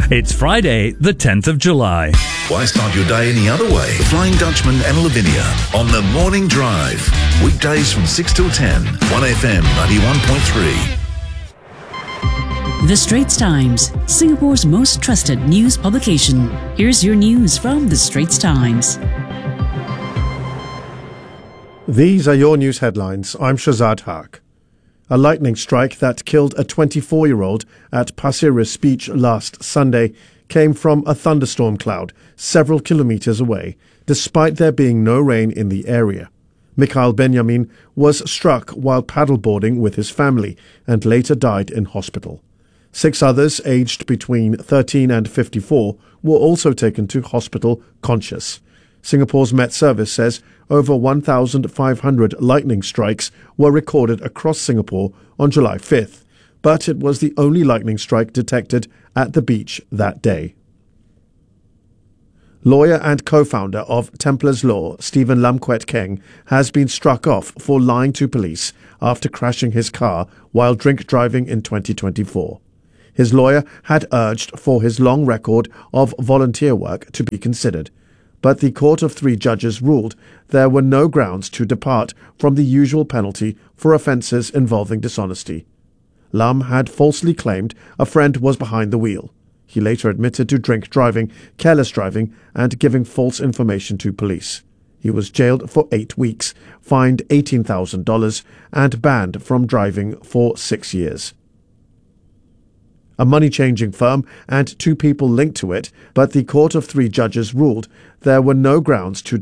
It's Friday, the 10th of July. Why start your day any other way? Flying Dutchman and Lavinia on the Morning Drive. Weekdays from 6 till 10, 1FM 91.3. The Straits Times, Singapore's most trusted news publication. Here's your news from The Straits Times. These are your news headlines. I'm Shazad Haq. A lightning strike that killed a 24-year-old at Pasir Ris Beach last Sunday came from a thunderstorm cloud several kilometres away, despite there being no rain in the area. Mikhail Benjamin was struck while paddleboarding with his family and later died in hospital. 6 others, aged between 13 and 54, were also taken to hospital conscious. Singapore's Met Service says over 1,500 lightning strikes were recorded across Singapore on July 5th, but it was the only lightning strike detected at the beach that day. Lawyer and co-founder of Templars Law, Stephen Lam Kwet Keng, has been struck off for lying to police after crashing his car while drink driving in 2024. His lawyer had urged for his long record of volunteer work to be considered, but the Court of 3 judges ruled there were no grounds to depart from the usual penalty for offences involving dishonesty. Lam had falsely claimed a friend was behind the wheel. He later admitted to drink driving, careless driving, and giving false information to police. He was jailed for 8 weeks, fined $18,000, and banned from driving for 6 years. A money-changing firm and 2 people linked to it, but the Court of 3 judges ruled there were no grounds to